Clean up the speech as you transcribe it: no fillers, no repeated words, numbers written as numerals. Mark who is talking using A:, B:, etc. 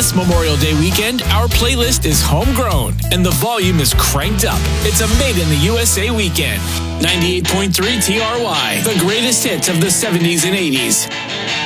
A: This Memorial Day weekend, our playlist is homegrown and the volume is cranked up. It's a Made in the USA weekend. 98.3 TRY, the greatest hits of the 70s and 80s.